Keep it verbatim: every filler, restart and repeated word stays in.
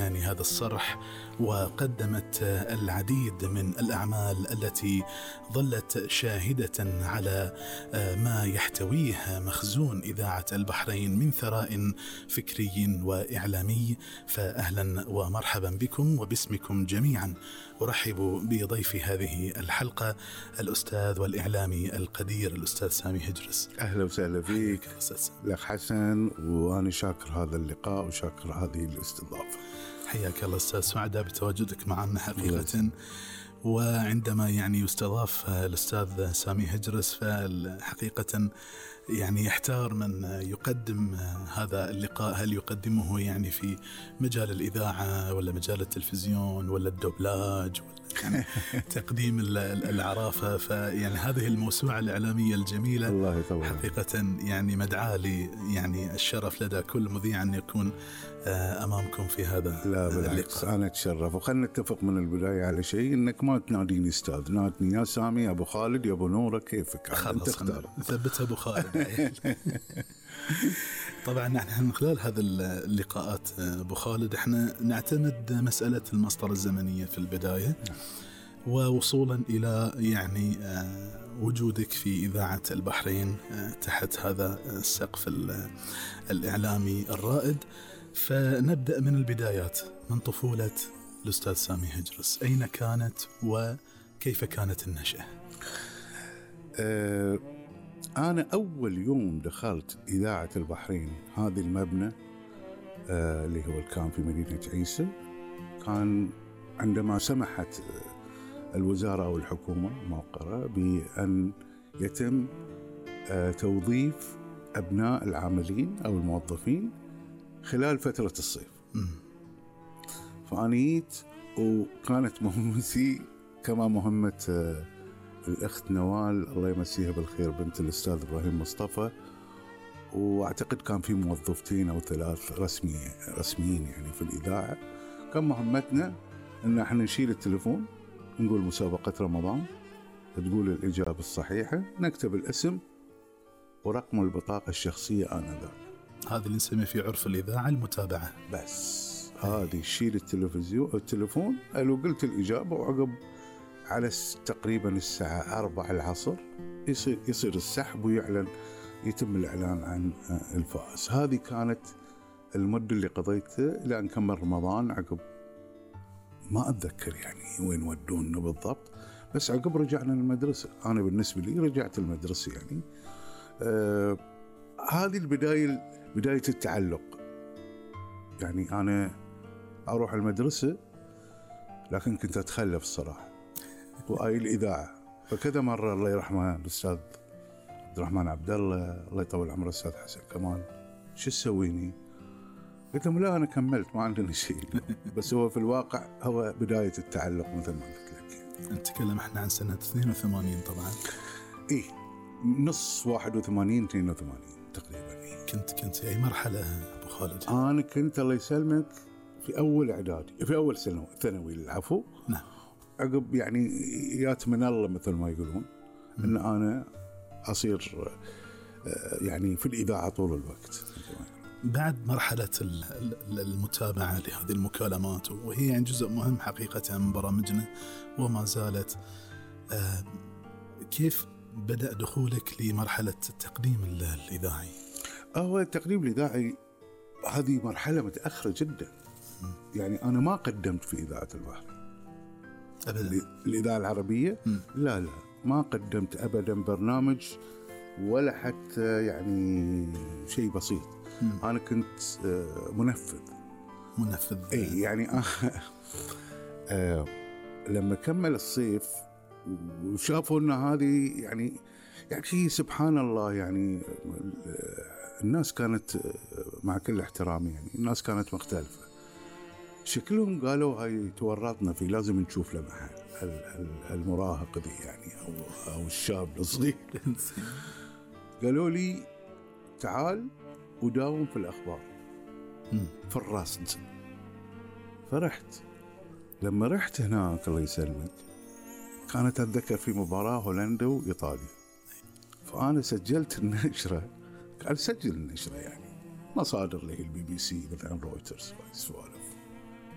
يعني هذا الصرح، وقدمت العديد من الأعمال التي ظلت شاهدة على ما يحتويه مخزون إذاعة البحرين من ثراء فكري وإعلامي. فأهلا ومرحبا بكم وباسمكم جميعا أرحب بضيف هذه الحلقة الأستاذ والإعلامي القدير الأستاذ سامي هجرس. أهلا وسهلا فيك لك حسن، وأنا شاكر هذا اللقاء وشاكر هذه الاستضافة. حياك الله أستاذ، سعداء بتواجدك معنا حقيقة. وعندما يعني يستضاف الأستاذ سامي هجرس فالحقيقة يعني يحتار من يقدم هذا اللقاء، هل يقدمه يعني في مجال الإذاعة ولا مجال التلفزيون ولا الدوبلاج ولا يعني تقديم العرافة. فيعني هذه الموسوعة الإعلامية الجميلة الله يطول حقيقة يعني مدعاة لي يعني الشرف لدى كل مذيع أن يكون أمامكم في هذا. لا بالعكس، أنا أتشرف. وخلنا نتفق من البداية على شيء، إنك ما تناديني أستاذ، نادني يا سامي، يا أبو خالد، يا أبو نورة، كيفك خلاص تختار. ثبت أبو خالد. طبعا نحن من خلال هذه اللقاءات أبو خالد احنا نعتمد مسألة المسطرة الزمنية في البداية، ووصولا إلى يعني وجودك في إذاعة البحرين تحت هذا السقف الإعلامي الرائد. فنبدأ من البدايات، من طفولة الأستاذ سامي هجرس، أين كانت وكيف كانت النشأة؟ أه أنا أول يوم دخلت إذاعة البحرين هذه المبنى أه اللي هو كان في مدينة عيسى، كان عندما سمحت الوزارة أو الحكومة الموقرة بأن يتم أه توظيف أبناء العاملين أو الموظفين خلال فترة الصيف. فأنيت وكانت مهمتي كما مهمة أه الأخت نوال الله يمسيها بالخير بنت الأستاذ إبراهيم مصطفى، وأعتقد كان في موظفتين أو ثلاث رسمي رسميين يعني في الإذاعة. كان مهمتنا إن احنا نشيل التليفون، نقول مسابقة رمضان، تقول الإجابة الصحيحة، نكتب الاسم ورقم البطاقة الشخصية آنذاك. هذا اللي نسميه في عرف الإذاعة المتابعة. بس هذه شيل التلفزيون التليفون لو قلت الإجابة، وعقب على تقريبا الساعة أربعة العصر يصير يصير السحب ويعلن، يتم الإعلان عن الفائز. هذه كانت المدة اللي قضيتها إلى أن كمل رمضان. عقب ما أتذكر يعني وين ودونا بالضبط، بس عقب رجعنا للمدرسة. أنا بالنسبة لي رجعت المدرسة يعني آه هذه البداية، بداية التعلق. يعني أنا أروح المدرسة لكن كنت أتخلف الصراحة، وآي الإذاعة. فكذا مرة الله يرحمه الأستاذ عبد الرحمن عبد الله الله يطول عمره، الأستاذ حسن كمان، شو تسويني؟ قلت لهم لا أنا كملت ما عندنا شيء. بس هو في الواقع هو بداية التعلق مثل ما قلت لك. نتكلم احنا عن سنة اثنين وثمانين طبعا. إيه نص واحد وثمانين اثنين وثمانين تقريبا. إيه. كنت كنت في أي مرحلة أبو خالد؟ أنا كنت الله يسلمك في أول إعدادي، في أول ثانوي ثانوي العفو. نعم. عقب يعني يات من الله مثل ما يقولون م. ان انا اصير يعني في الاذاعه طول الوقت. بعد مرحله المتابعه لهذه المكالمات، وهي يعني جزء مهم حقيقه من برامجنا وما زالت، كيف بدا دخولك لمرحله التقديم الاذاعي؟ هو التقديم الاذاعي هذه مرحله متاخره جدا. م. يعني انا ما قدمت في اذاعه البحرين أبداً. الإذاعة العربية م. لا لا ما قدمت أبدا برنامج ولا حتى يعني شيء بسيط. م. أنا كنت منفذ منفذ أي يعني آه آه لما كمل الصيف وشافوا أن هذه يعني يعني سبحان الله، يعني الناس كانت مع كل احترامي يعني الناس كانت مختلفة. شكلهم قالوا هاي تورطنا فيه، لازم نشوف له محل المراهق ذي يعني أو, أو الشاب الصغير. قالوا لي تعال وداوم في الأخبار في الرصد. فرحت. لما رحت هناك الله يسلمك كانت أتذكر في مباراة هولندا وإيطاليا، فأنا سجلت النشرة. قال سجل النشرة يعني مصادر اللي هي البي بي سي مثلا رويترز والسوالف.